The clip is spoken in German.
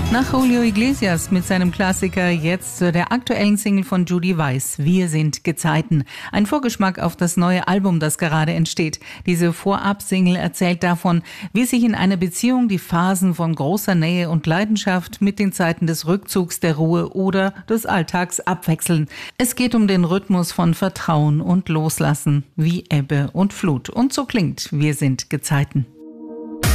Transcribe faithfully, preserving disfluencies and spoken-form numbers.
Nach Julio Iglesias mit seinem Klassiker jetzt zu der aktuellen Single von Judy Weiss, Wir sind Gezeiten. Ein Vorgeschmack auf das neue Album, das gerade entsteht. Diese Vorab-Single erzählt davon, wie sich in einer Beziehung die Phasen von großer Nähe und Leidenschaft mit den Zeiten des Rückzugs, der Ruhe oder des Alltags abwechseln. Es geht um den Rhythmus von Vertrauen und Loslassen, wie Ebbe und Flut. Und so klingt Wir sind Gezeiten.